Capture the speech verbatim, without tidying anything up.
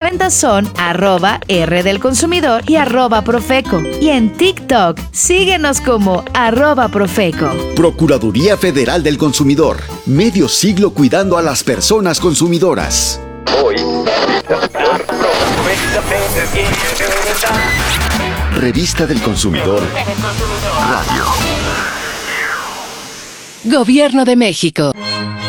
cuentas son arroba R del Consumidor y arroba Profeco. Y en TikTok, síguenos como arroba Profeco. Procuraduría Federal del Consumidor. Medio siglo cuidando a las personas consumidoras. Hoy, Revista del Consumidor. Radio. Gobierno de México.